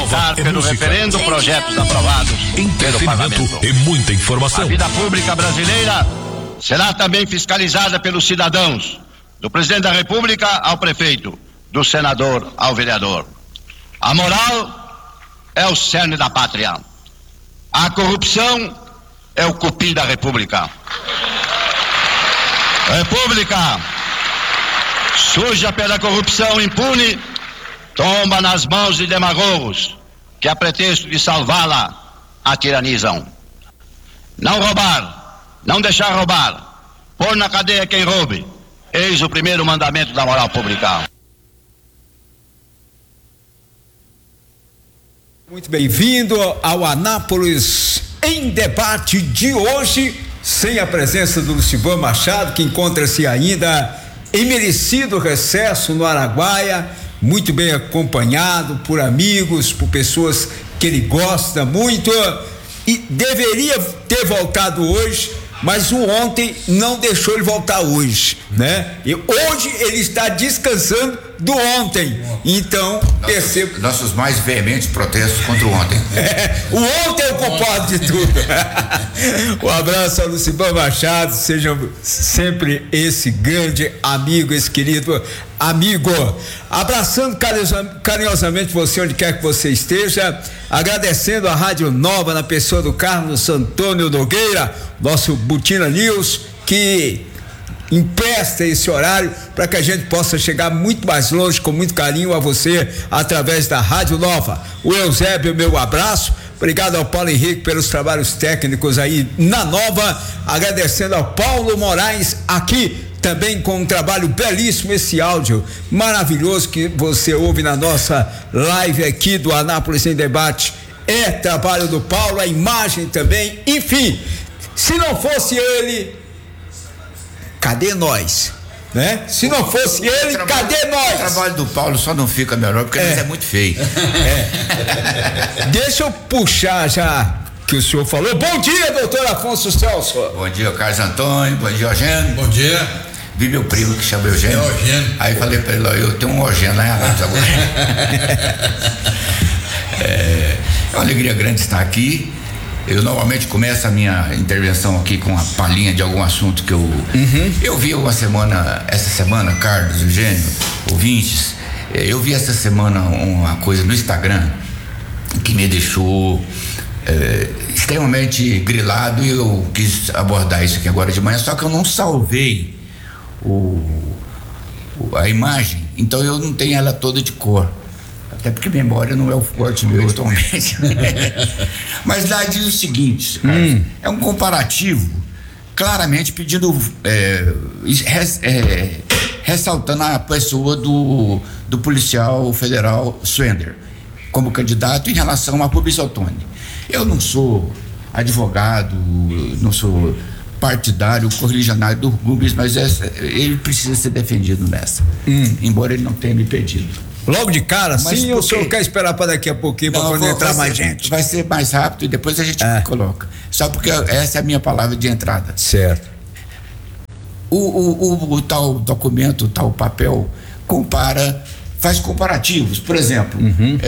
tramitar pelo referendo projetos aprovados pelo Parlamento. E muita informação. A vida pública brasileira será também fiscalizada pelos cidadãos, do presidente da República ao prefeito, do senador ao vereador. A moral é o cerne da pátria. A corrupção é o cupim da República. República suja pela corrupção impune tomba nas mãos de demagogos que, a pretexto de salvá-la, a tiranizam. Não roubar, não deixar roubar, pôr na cadeia quem roube, eis o primeiro mandamento da moral pública. Muito bem-vindo ao Anápolis em Debate de hoje, sem a presença do Lucivan Machado, que encontra-se ainda em merecido recesso no Araguaia, muito bem acompanhado por amigos, por pessoas que ele gosta muito, e deveria ter voltado hoje, mas o ontem não deixou ele voltar hoje, né? E hoje ele está descansando do ontem, então percebo... Nossos mais veementes protestos contra o ontem. O ontem é o culpado de tudo. Um abraço ao Lucivan Machado, seja sempre esse grande amigo, esse querido amigo. Abraçando carinhosamente você onde quer que você esteja, agradecendo a Rádio Nova na pessoa do Carlos Antônio Nogueira, nosso Butina News, que empresta esse horário para que a gente possa chegar muito mais longe, com muito carinho a você, através da Rádio Nova. O Eusébio, meu abraço. Obrigado ao Paulo Henrique pelos trabalhos técnicos aí na Nova, agradecendo ao Paulo Moraes aqui também com um trabalho belíssimo, esse áudio maravilhoso que você ouve na nossa live aqui do Anápolis em Debate, é trabalho do Paulo, a imagem também, enfim, se não fosse ele, cadê nós? Né? Se não fosse ele, cadê nós? O trabalho do Paulo só não fica melhor porque ele é muito feio. Deixa eu puxar já que o senhor falou. Bom dia, doutor Afonso Celso. Bom dia, Carlos Antônio. Bom dia, Eugênio. Bom dia. Vi meu primo que chama Eugênio. Eugênio. Aí falei pra ele, eu tenho um Eugênio lá em Anápolis agora. É uma alegria grande estar aqui. Eu normalmente começo a minha intervenção aqui com uma palhinha de algum assunto que eu vi essa semana, Carlos, Eugênio, ouvintes, eu vi essa semana uma coisa no Instagram que me deixou extremamente grilado e eu quis abordar isso aqui agora de manhã, só que eu não salvei a imagem, então eu não tenho ela toda de cor. Até porque memória não é o forte meu atualmente. Mas lá diz o seguinte, Carlos, é um comparativo claramente pedindo, ressaltando a pessoa do policial federal Suender como candidato em relação a Rubens Ottoni. Eu não sou advogado, não sou partidário, correligionário do Rubens, mas ele precisa ser defendido nessa, embora ele não tenha me pedido. Logo de cara, sim, ou o senhor quer esperar para daqui a pouquinho para poder entrar mais gente? Vai ser mais rápido e depois a gente coloca. Só porque essa é a minha palavra de entrada. Certo. O tal documento, o tal papel, faz comparativos. Por exemplo,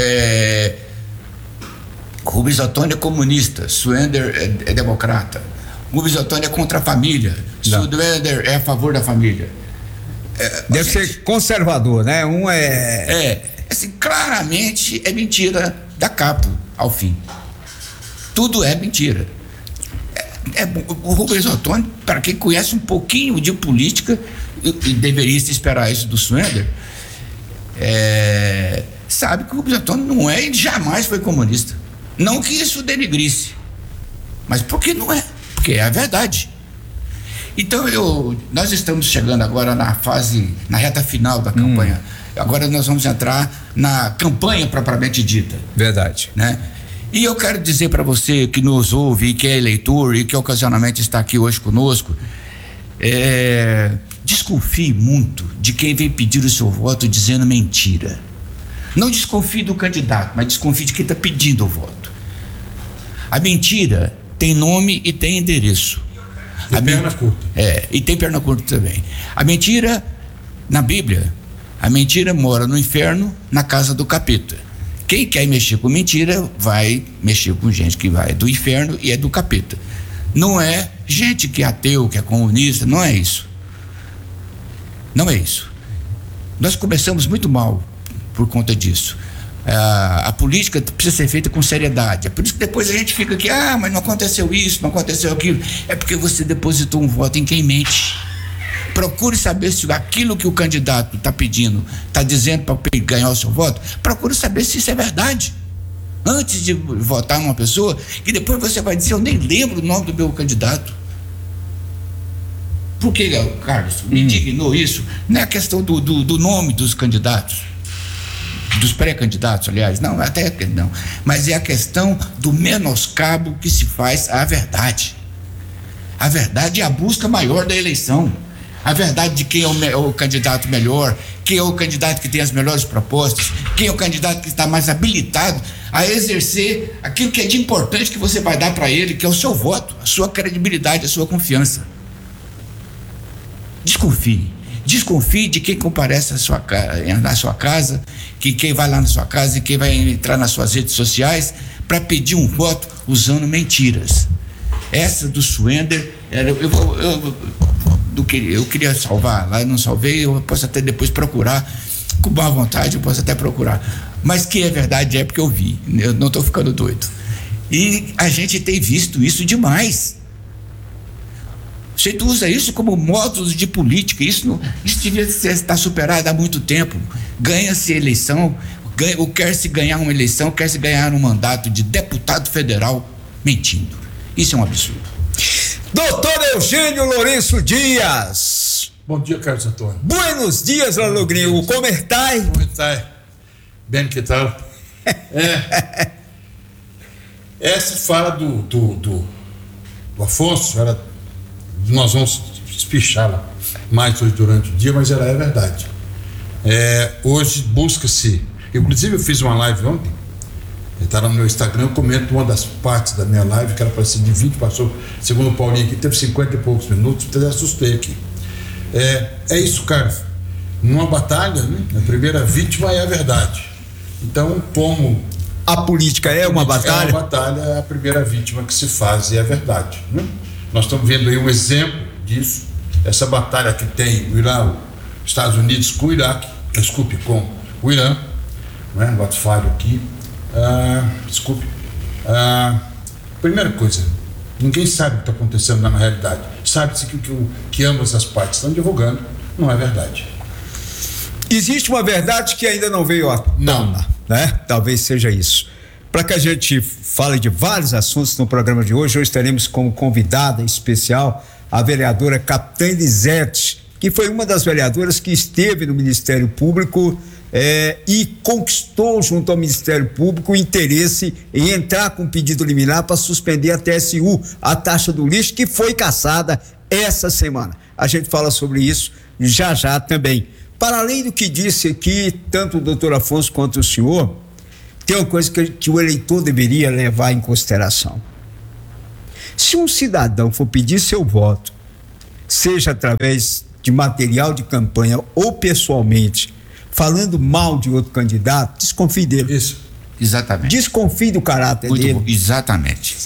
Rubens Ottoni é comunista, Suender é democrata. Rubens Ottoni é contra a família, Suender é a favor da família. Deve ser conservador, né? Assim, claramente é mentira da capo ao fim. Tudo é mentira. O Rubens Ottoni, para quem conhece um pouquinho de política, e deveria se esperar isso do Suender, sabe que o Rubens Ottoni não é e jamais foi comunista. Não que isso denigrisse, mas porque não é, porque é a verdade. Então nós estamos chegando agora na reta final da campanha. Agora nós vamos entrar na campanha propriamente dita. Verdade. Né? E eu quero dizer para você que nos ouve, que é eleitor e que ocasionalmente está aqui hoje conosco, desconfie muito de quem vem pedir o seu voto dizendo mentira. Não desconfie do candidato, mas desconfie de quem está pedindo o voto. A mentira tem nome e tem endereço. E perna curta. E tem perna curta também. A mentira, na Bíblia, a mentira mora no inferno, na casa do capeta. Quem quer mexer com mentira vai mexer com gente que vai do inferno e é do capeta. Não é gente que é ateu, que é comunista, não é isso. Não é isso. Nós começamos muito mal por conta disso. A política precisa ser feita com seriedade. É por isso que depois a gente fica aqui, mas não aconteceu isso, não aconteceu aquilo. É porque você depositou um voto em quem mente. Procure saber se aquilo que o candidato está pedindo, está dizendo para ganhar o seu voto, procure saber se isso é verdade. Antes de votar numa pessoa, que depois você vai dizer, eu nem lembro o nome do meu candidato. Por que, Carlos, me indignou isso? Não é a questão do nome dos candidatos, dos pré-candidatos, aliás, não, até não, mas é a questão do menoscabo que se faz à verdade. A verdade é a busca maior da eleição. A verdade de quem é o candidato melhor, quem é o candidato que tem as melhores propostas, quem é o candidato que está mais habilitado a exercer aquilo que é de importante que você vai dar para ele, que é o seu voto, a sua credibilidade, a sua confiança. Desconfie de quem comparece na sua casa, que quem vai lá na sua casa e quem vai entrar nas suas redes sociais para pedir um voto usando mentiras. Essa do Schwender, eu queria salvar, lá eu não salvei, eu posso até depois procurar, com boa vontade eu posso até procurar, mas que é verdade é porque eu vi, eu não estou ficando doido. E a gente tem visto isso demais. Você usa isso como módulos de política, isso devia estar superado há muito tempo. Ganha-se eleição, ou quer-se ganhar uma eleição, quer-se ganhar um mandato de deputado federal mentindo. Isso é um absurdo. Doutor Eugênio Lourenço Dias. Bom dia, Carlos Antônio. Buenos dias, Lalogrinho. Como está? Como está? Bem, que tal? Essa fala do Afonso, nós vamos espichá-la mais hoje durante o dia, mas ela é verdade. Hoje busca-se, inclusive eu fiz uma live ontem, está no meu Instagram, eu comento uma das partes da minha live, que era para ser de 20, passou, segundo o Paulinho aqui, teve 50 e poucos minutos, até assustei aqui. É isso, Carlos. Numa batalha, né, a primeira vítima é a verdade. Então, como a política é uma batalha? É uma batalha, a primeira vítima que se faz é a verdade, né? Nós estamos vendo aí um exemplo disso, essa batalha que tem o Irã, os Estados Unidos com o Iraque, com o Irã, né? O ato falho aqui. Primeira coisa, ninguém sabe o que está acontecendo na realidade. Sabe-se que ambas as partes estão divulgando, não é verdade. Existe uma verdade que ainda não veio à tona, né? Talvez seja isso. Para que a gente fale de vários assuntos no programa de hoje teremos como convidada especial a vereadora Capitã Elisete, que foi uma das vereadoras que esteve no Ministério Público e conquistou junto ao Ministério Público o interesse em entrar com pedido liminar para suspender a TSU, a taxa do lixo, que foi cassada essa semana. A gente fala sobre isso já também. Para além do que disse aqui, tanto o doutor Afonso quanto o senhor, tem uma coisa que o eleitor deveria levar em consideração. Se um cidadão for pedir seu voto, seja através de material de campanha ou pessoalmente, falando mal de outro candidato, desconfie dele. Isso. Exatamente. Desconfie do caráter muito dele. Bom. Exatamente.